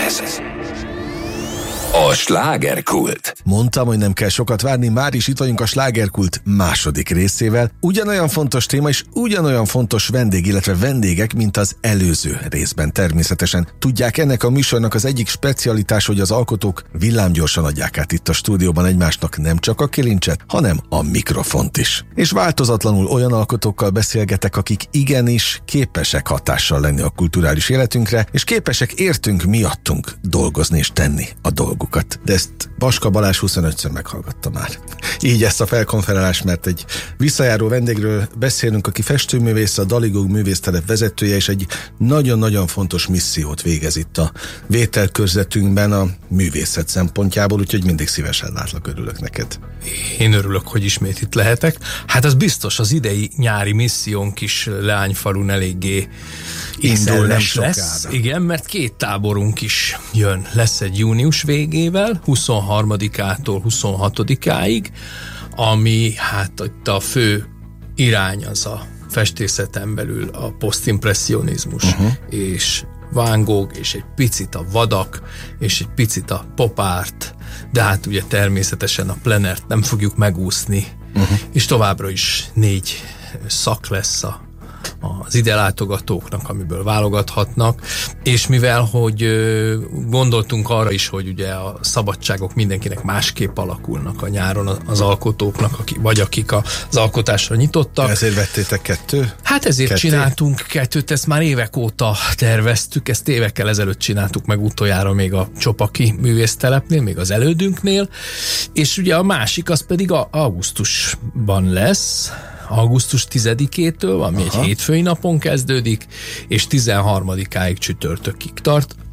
Ez a slágerkult. Mondtam, hogy nem kell sokat várni, már is itt vagyunk a slágerkult második részével. Ugyanolyan fontos téma és ugyanolyan fontos vendég, illetve vendégek, mint az előző részben természetesen. Tudják, ennek a műsornak az egyik specialitás, hogy az alkotók villámgyorsan adják át itt a stúdióban egymásnak nem csak a kilincset, hanem a mikrofont is. És változatlanul olyan alkotókkal beszélgetek, akik igenis képesek hatással lenni a kulturális életünkre, és képesek értünk miattunk dolgozni és tenni a dolgukat. De ezt Baska Balázs 25-ször meghallgatta már. Így ezt a felkonferálást, mert egy visszajáró vendégről beszélünk, aki festőművész, a Daligog művésztelep vezetője, és egy nagyon-nagyon fontos missziót végez itt a vételkörzetünkben a művészet szempontjából, úgyhogy mindig szívesen látlak, örülök neked. Én örülök, hogy ismét itt lehetek. Hát az biztos, az idei nyári missziónk is Leányfalun eléggé indul, nem lesz. sokára. Igen, mert két táborunk is jön. Lesz egy június végével, 23-ától 26-áig, ami hát itt a fő irány az a festészeten belül a posztimpresszionizmus, és Van Gogh, és egy picit a vadak, és egy picit a pop art, de hát ugye természetesen a plenert nem fogjuk megúszni, és továbbra is 4 szak lesz az ide látogatóknak, amiből válogathatnak, és mivel, hogy gondoltunk arra is, hogy ugye a szabadságok mindenkinek másképp alakulnak a nyáron az alkotóknak, akik az alkotásra nyitottak. Ezért vettétek 2? Hát ezért csináltunk 2, ezt már évek óta terveztük, ezt évekkel ezelőtt csináltuk meg utoljára még a Csopaki művésztelepnél, még az elődünknél, és ugye a másik az pedig augusztusban lesz, augusztus 10-től, ami egy hétfői napon kezdődik, és 13-áig csütörtökig tart.